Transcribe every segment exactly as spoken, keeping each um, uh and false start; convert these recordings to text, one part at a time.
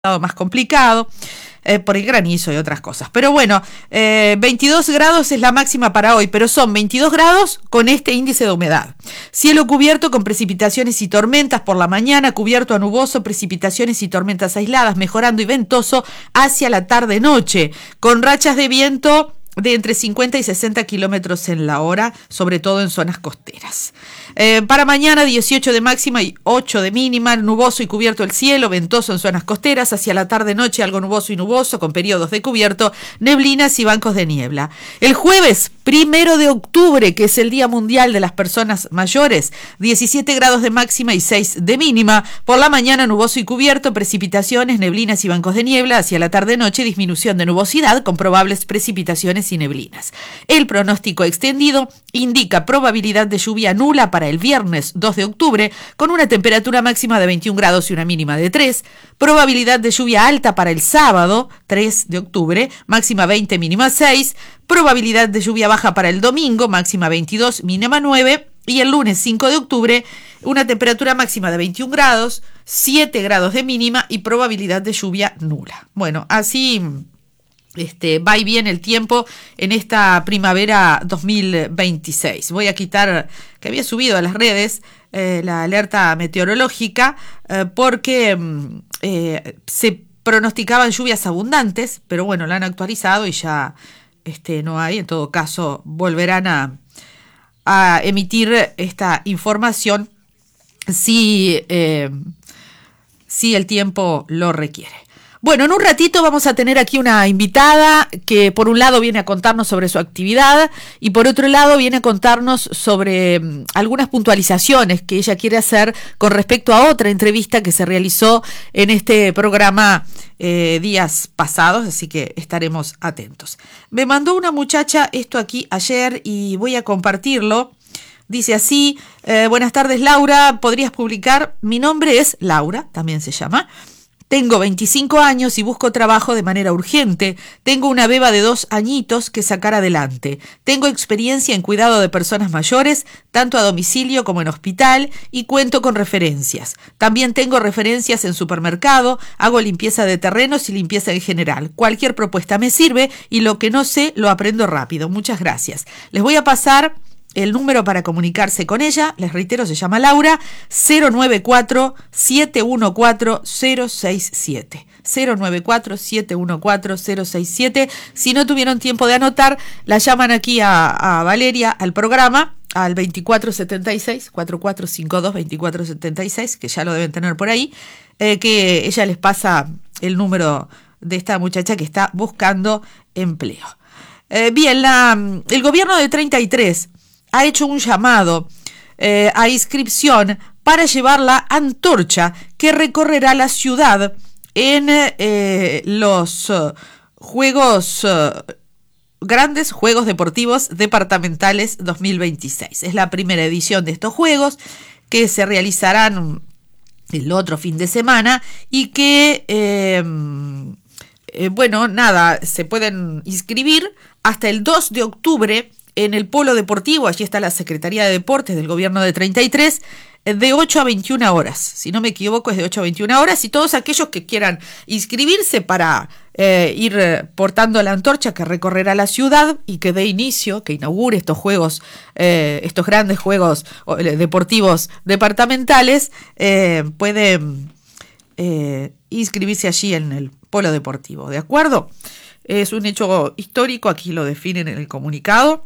más complicado eh, por el granizo y otras cosas. Pero bueno, eh, veintidós grados es la máxima para hoy, pero son veintidós grados con este índice de humedad. Cielo cubierto con precipitaciones y tormentas por la mañana, cubierto a nuboso, precipitaciones y tormentas aisladas, mejorando y ventoso hacia la tarde-noche, con rachas de viento de entre cincuenta y sesenta kilómetros en la hora, sobre todo en zonas costeras. Eh, para mañana dieciocho de máxima y ocho de mínima, nuboso y cubierto el cielo, ventoso en zonas costeras, hacia la tarde-noche algo nuboso y nuboso, con periodos de cubierto, neblinas y bancos de niebla. El jueves, primero de octubre, que es el Día Mundial de las Personas Mayores, diecisiete grados de máxima y seis de mínima, por la mañana nuboso y cubierto, precipitaciones, neblinas y bancos de niebla, hacia la tarde-noche disminución de nubosidad con probables precipitaciones y neblinas. El pronóstico extendido indica probabilidad de lluvia nula para el viernes dos de octubre, con una temperatura máxima de veintiún grados y una mínima de tres, probabilidad de lluvia alta para el sábado tres de octubre, máxima veinte, mínima seis, probabilidad de lluvia baja para el domingo, máxima veintidós, mínima nueve, y el lunes cinco de octubre, una temperatura máxima de veintiún grados, siete grados de mínima y probabilidad de lluvia nula. Bueno, así Este, va y viene el tiempo en esta primavera dos mil veintiséis. Voy a quitar, que había subido a las redes, eh, la alerta meteorológica, eh, porque eh, se pronosticaban lluvias abundantes, pero bueno, la han actualizado y ya este, no hay. En todo caso, volverán a, a emitir esta información si, eh, si el tiempo lo requiere. Bueno, en un ratito vamos a tener aquí una invitada que por un lado viene a contarnos sobre su actividad y por otro lado viene a contarnos sobre um, algunas puntualizaciones que ella quiere hacer con respecto a otra entrevista que se realizó en este programa eh, días pasados, así que estaremos atentos. Me mandó una muchacha esto aquí ayer y voy a compartirlo. Dice así, eh, buenas tardes Laura, ¿podrías publicar? Mi nombre es Laura, también se llama. Tengo veinticinco años y busco trabajo de manera urgente. Tengo una beba de dos añitos que sacar adelante. Tengo experiencia en cuidado de personas mayores, tanto a domicilio como en hospital, y cuento con referencias. También tengo referencias en supermercado, hago limpieza de terrenos y limpieza en general. Cualquier propuesta me sirve y lo que no sé lo aprendo rápido. Muchas gracias. Les voy a pasar el número para comunicarse con ella, les reitero, se llama Laura, cero nueve cuatro, siete uno cuatro, cero seis siete. cero nueve cuatro, siete uno cuatro, cero seis siete. Si no tuvieron tiempo de anotar, la llaman aquí a, a Valeria, al programa, al veinticuatro setenta y seis, cuatro cuatro cinco dos, veinticuatro setenta y seis, que ya lo deben tener por ahí, eh, que ella les pasa el número de esta muchacha que está buscando empleo. Eh, bien, la, el gobierno de treinta y tres ha hecho un llamado eh, a inscripción para llevar la antorcha que recorrerá la ciudad en eh, los uh, juegos, uh, grandes Juegos Deportivos Departamentales dos mil veintiséis. Es la primera edición de estos juegos que se realizarán el otro fin de semana y que, eh, eh, bueno, nada, se pueden inscribir hasta el dos de octubre en el Polo Deportivo. Allí está la Secretaría de Deportes del Gobierno de treinta y tres, de ocho a veintiuna horas. Si no me equivoco, es de ocho a veintiuna horas. Y todos aquellos que quieran inscribirse para eh, ir eh, portando la antorcha que recorrerá la ciudad y que dé inicio, que inaugure estos juegos, eh, estos grandes juegos eh, deportivos departamentales, eh, pueden eh, inscribirse allí en el Polo Deportivo. ¿De acuerdo? Es un hecho histórico, aquí lo definen en el comunicado.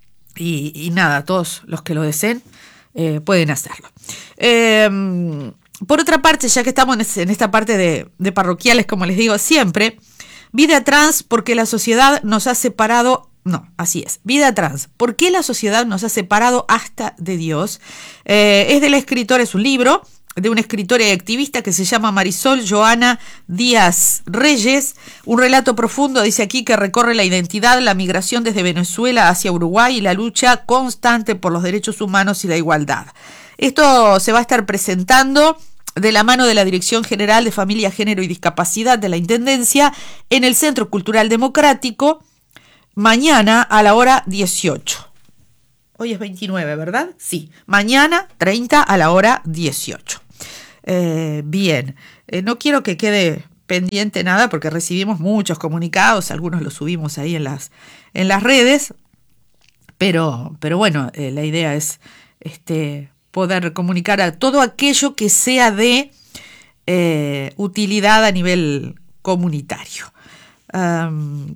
Y, y nada, todos los que lo deseen eh, pueden hacerlo. Eh, por otra parte, ya que estamos en esta parte de, de parroquiales, como les digo siempre, vida trans porque la sociedad nos ha separado, no, así es, vida trans, ¿por qué la sociedad nos ha separado hasta de Dios? Eh, es del escritor, es un libro de una escritora y activista que se llama Marisol Joana Díaz Reyes, un relato profundo, dice aquí, que recorre la identidad, la migración desde Venezuela hacia Uruguay y la lucha constante por los derechos humanos y la igualdad. Esto se va a estar presentando de la mano de la Dirección General de Familia, Género y Discapacidad de la Intendencia en el Centro Cultural Democrático, mañana a la hora dieciocho. Hoy es veintinueve, ¿verdad? Sí. Mañana treinta a la hora dieciocho. Eh, bien, eh, no quiero que quede pendiente nada porque recibimos muchos comunicados, algunos los subimos ahí en las, en las redes, pero, pero bueno, eh, la idea es este, poder comunicar a todo aquello que sea de eh, utilidad a nivel comunitario. Um,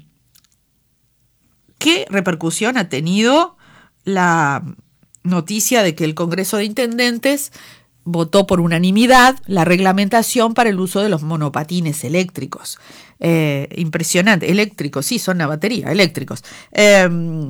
¿Qué repercusión ha tenido la noticia de que el Congreso de Intendentes votó por unanimidad la reglamentación para el uso de los monopatines eléctricos? Eh, impresionante, eléctricos, sí, son una batería, eléctricos. Eh,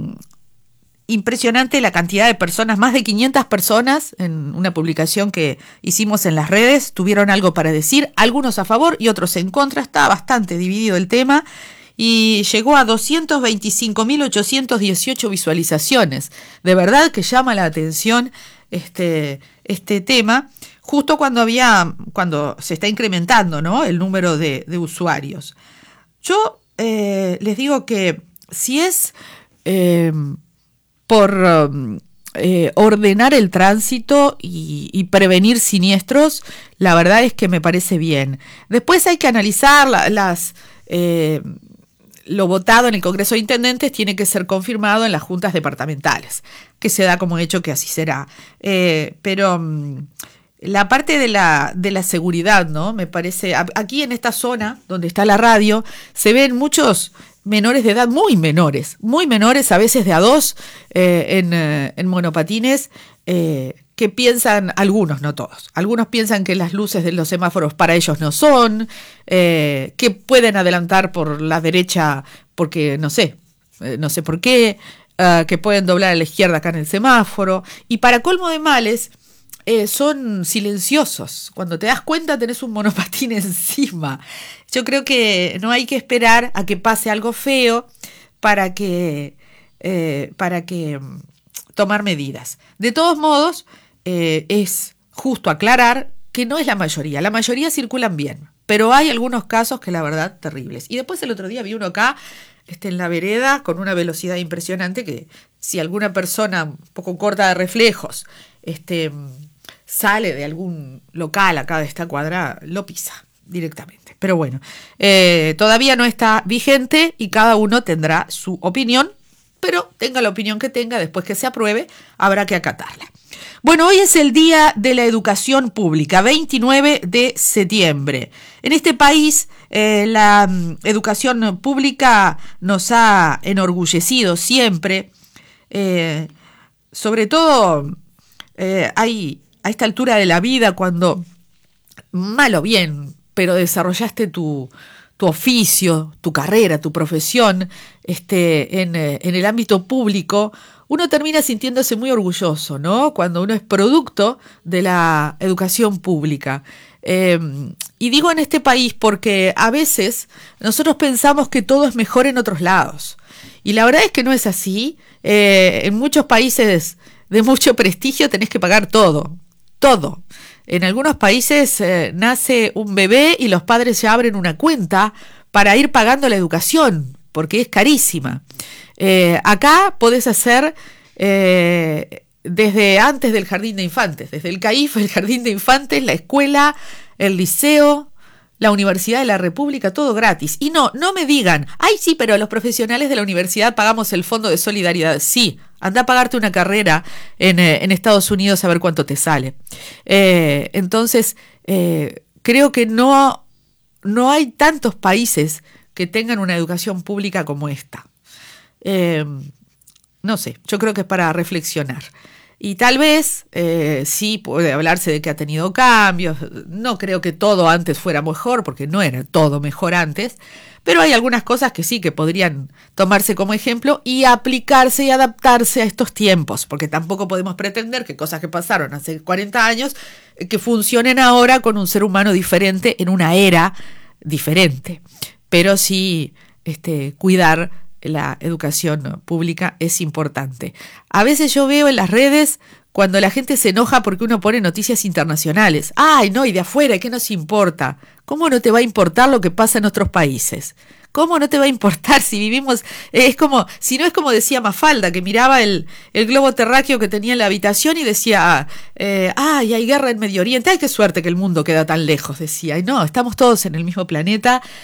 impresionante la cantidad de personas, más de quinientas personas en una publicación que hicimos en las redes, tuvieron algo para decir, algunos a favor y otros en contra, está bastante dividido el tema. Y llegó a doscientos veinticinco mil ochocientas dieciocho visualizaciones. De verdad que llama la atención este, este tema, justo cuando había, cuando se está incrementando, ¿no?, el número de, de usuarios. Yo eh, les digo que si es eh, por eh, ordenar el tránsito y, y prevenir siniestros, la verdad es que me parece bien. Después hay que analizar la, las... Eh, lo votado en el Congreso de Intendentes tiene que ser confirmado en las juntas departamentales, que se da como hecho que así será. Eh, pero um, la parte de la, de la seguridad, ¿no? Me parece, aquí en esta zona donde está la radio, se ven muchos menores de edad, muy menores, muy menores, a veces de a dos, eh, en, eh, en monopatines, eh, que piensan, algunos, no todos, algunos piensan que las luces de los semáforos para ellos no son, eh, que pueden adelantar por la derecha porque no sé, eh, no sé por qué, uh, que pueden doblar a la izquierda acá en el semáforo, y para colmo de males, eh, son silenciosos. Cuando te das cuenta tenés un monopatín encima. Yo creo que no hay que esperar a que pase algo feo para que, eh, para que tomar medidas. De todos modos, Eh, es justo aclarar que no es la mayoría, la mayoría circulan bien, pero hay algunos casos que la verdad terribles. Y después el otro día vi uno acá este, en la vereda con una velocidad impresionante que si alguna persona un poco corta de reflejos este, sale de algún local acá de esta cuadra, lo pisa directamente. Pero bueno, eh, todavía no está vigente y cada uno tendrá su opinión, pero tenga la opinión que tenga, después que se apruebe habrá que acatarla. Bueno, hoy es el Día de la Educación Pública, veintinueve de septiembre. En este país, eh, la um, educación pública nos ha enorgullecido siempre. Eh, sobre todo, eh, hay, a esta altura de la vida, cuando, mal o bien, pero desarrollaste tu, tu oficio, tu carrera, tu profesión este, en, en el ámbito público, uno termina sintiéndose muy orgulloso, ¿no? Cuando uno es producto de la educación pública. Eh, y digo en este país porque a veces nosotros pensamos que todo es mejor en otros lados. Y la verdad es que no es así. Eh, en muchos países de mucho prestigio tenés que pagar todo, todo. En algunos países eh, nace un bebé y los padres ya abren una cuenta para ir pagando la educación, porque es carísima. Eh, acá podés hacer eh, desde antes del jardín de infantes, desde el CAIF, el jardín de infantes, la escuela, el liceo, la Universidad de la República, todo gratis. Y no, no me digan, ay sí, pero los profesionales de la universidad pagamos el Fondo de Solidaridad. Sí, anda a pagarte una carrera en, eh, en Estados Unidos a ver cuánto te sale. Eh, entonces, eh, creo que no, no hay tantos países que tengan una educación pública como esta. Eh, no sé, yo creo que es para reflexionar. Y tal vez eh, sí puede hablarse de que ha tenido cambios. No creo que todo antes fuera mejor, porque no era todo mejor antes, pero hay algunas cosas que sí que podrían tomarse como ejemplo y aplicarse y adaptarse a estos tiempos, porque tampoco podemos pretender que cosas que pasaron hace cuarenta años eh, que funcionen ahora con un ser humano diferente en una era diferente. Pero sí este, cuidar la educación pública es importante. A veces yo veo en las redes cuando la gente se enoja porque uno pone noticias internacionales. ¡Ay, no! Y de afuera, ¿qué nos importa? ¿Cómo no te va a importar lo que pasa en otros países? ¿Cómo no te va a importar si vivimos? Eh, es como, si no es como decía Mafalda, que miraba el, el globo terráqueo que tenía en la habitación y decía, eh, ay, hay guerra en Medio Oriente, ay, qué suerte que el mundo queda tan lejos, decía. Y no, estamos todos en el mismo planeta,